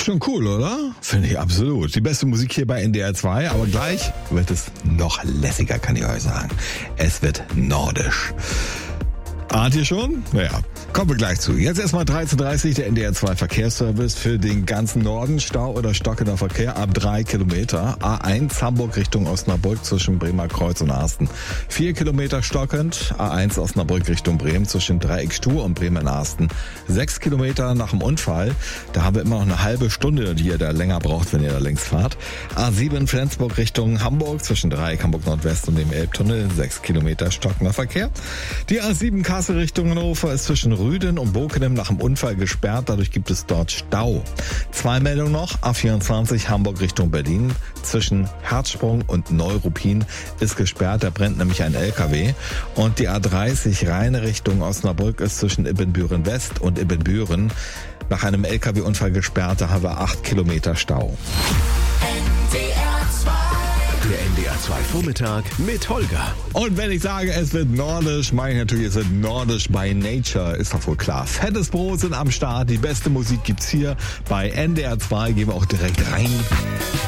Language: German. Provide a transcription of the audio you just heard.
Schon cool, oder? Finde ich absolut. Die beste Musik hier bei NDR 2, aber gleich wird es noch lässiger, kann ich euch sagen. Es wird nordisch. Ahnt ihr schon? Naja, kommen wir gleich zu. Jetzt erstmal 13.30 Uhr, der NDR 2 Verkehrsservice für den ganzen Norden. Stau oder stockender Verkehr ab 3 Kilometer. A1 Hamburg Richtung Osnabrück zwischen Bremer Kreuz und Arsten. 4 Kilometer stockend. A1 Osnabrück Richtung Bremen zwischen Dreieckstuhl und Bremen-Arsten. 6 Kilometer nach dem Unfall. Da haben wir immer noch eine halbe Stunde, die ihr da länger braucht, wenn ihr da längs fahrt. A7 Flensburg Richtung Hamburg zwischen Dreieck Hamburg Nordwest und dem Elbtunnel. 6 Kilometer stockender Verkehr. Die A7 Kassel Richtung Hannover ist zwischen Rüden und Bokenem nach dem Unfall gesperrt. Dadurch gibt es dort Stau. 2 Meldungen noch. A24 Hamburg Richtung Berlin zwischen Herzsprung und Neuruppin ist gesperrt. Da brennt nämlich ein LKW. Und die A30 Rheine Richtung Osnabrück ist zwischen Ibbenbüren West und Ibbenbüren nach einem LKW-Unfall gesperrt. Da haben wir 8 Kilometer Stau. Der NDR 2 Vormittag mit Holger. Und wenn ich sage, es wird nordisch, meine ich natürlich, es wird nordisch by nature, ist doch wohl klar. Fettes Brot sind am Start, die beste Musik gibt's hier bei NDR 2, gehen wir auch direkt rein.